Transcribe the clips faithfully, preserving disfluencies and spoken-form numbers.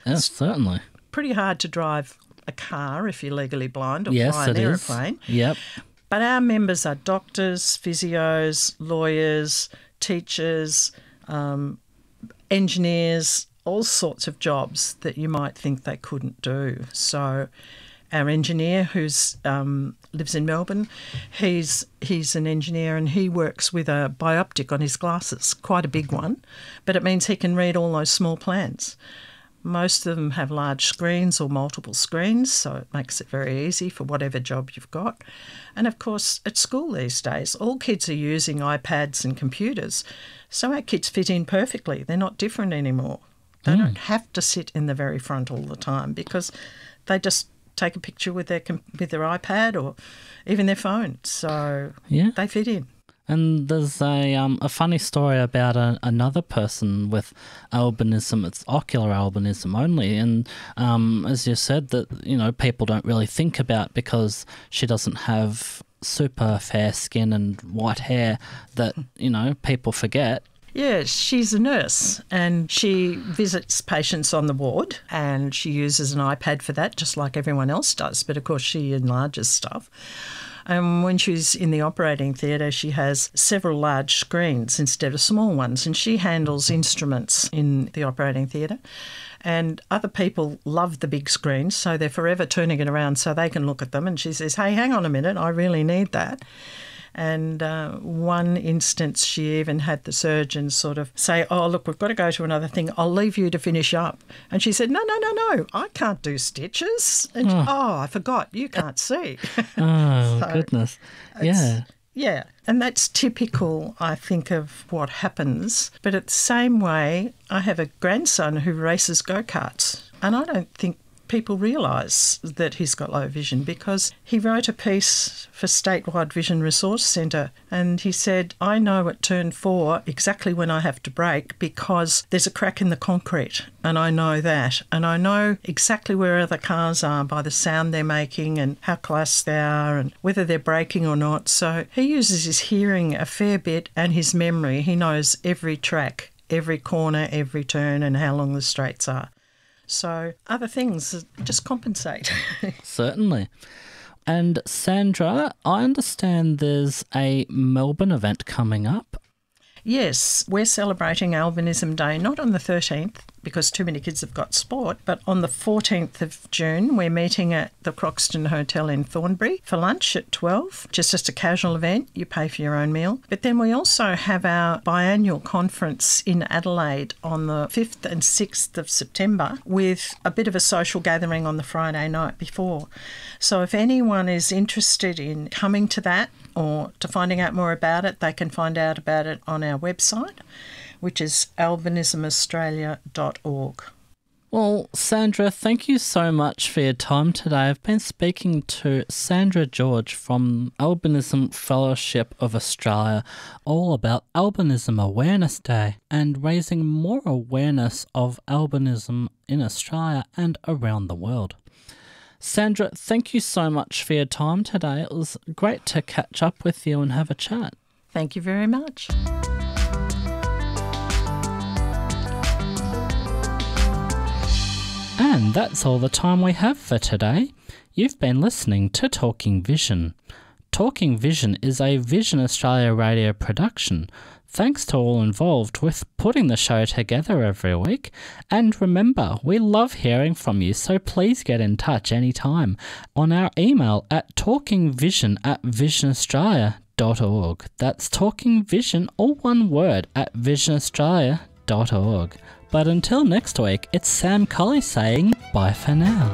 Yes, certainly. Pretty hard to drive a car if you're legally blind or Yes, fly an it is. aeroplane. Yep. But our members are doctors, physios, lawyers, teachers, um, engineers, all sorts of jobs that you might think they couldn't do. So our engineer who's um, lives in Melbourne, he's he's an engineer and he works with a bioptic on his glasses, quite a big one, but it means he can read all those small plans. Most of them have large screens or multiple screens, so it makes it very easy for whatever job you've got. And of course, at school these days, all kids are using iPads and computers, so our kids fit in perfectly. They're not different anymore. They mm. don't have to sit in the very front all the time because they just take a picture with their with their iPad or even their phone, so yeah. they fit in. And there's a um, a funny story about a, another person with albinism. It's ocular albinism only, and um, as you said, that you know people don't really think about because she doesn't have super fair skin and white hair. That you know people forget. Yeah, she's a nurse and she visits patients on the ward and she uses an iPad for that, just like everyone else does. But of course, she enlarges stuff. And when she's in the operating theatre, she has several large screens instead of small ones, and she handles instruments in the operating theatre. And other people love the big screens, so they're forever turning it around so they can look at them. And she says, hey, hang on a minute, I really need that. And uh, one instance, she even had the surgeon sort of say, oh, look, we've got to go to another thing. I'll leave you to finish up. And she said, no, no, no, no, I can't do stitches. And oh, oh I forgot, you can't see. Oh, so goodness. Yeah. Yeah, and that's typical, I think, of what happens. But at the same way, I have a grandson who races go-karts, and I don't think people realise that he's got low vision because he wrote a piece for Statewide Vision Resource Centre and he said, I know at turn four exactly when I have to brake because there's a crack in the concrete and I know that. And I know exactly where other cars are by the sound they're making and how close they are and whether they're braking or not. So he uses his hearing a fair bit and his memory. He knows every track, every corner, every turn and how long the straights are. So other things just compensate. Certainly. And Sandra, I understand there's a Melbourne event coming up. Yes, we're celebrating Albinism Day, not on the thirteenth because too many kids have got sport, but on the fourteenth of June we're meeting at the Croxton Hotel in Thornbury for lunch at twelve. Just just a casual event, you pay for your own meal. But then we also have our biannual conference in Adelaide on the fifth and sixth of September with a bit of a social gathering on the Friday night before. So if anyone is interested in coming to that or to finding out more about it, they can find out about it on our website, which is albinism australia dot org. Well, Sandra, thank you so much for your time today. I've been speaking to Sandra George from Albinism Fellowship of Australia, all about Albinism Awareness Day and raising more awareness of albinism in Australia and around the world. Sandra, thank you so much for your time today. It was great to catch up with you and have a chat. Thank you very much. And that's all the time we have for today. You've been listening to Talking Vision. Talking Vision is a Vision Australia radio production. Thanks to all involved with putting the show together every week. And remember, we love hearing from you, so please get in touch anytime on our email at talkingvision at visionaustralia dot org. That's talkingvision, all one word, at visionaustralia dot org. But until next week, it's Sam Colley saying bye for now.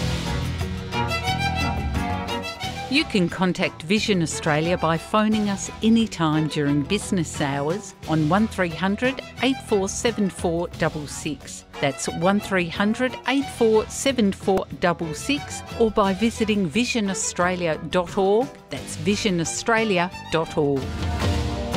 You can contact Vision Australia by phoning us anytime during business hours on one three hundred, eight four seven four six six. That's one three hundred, eight four seven four six six, or by visiting vision australia dot org. That's vision australia dot org.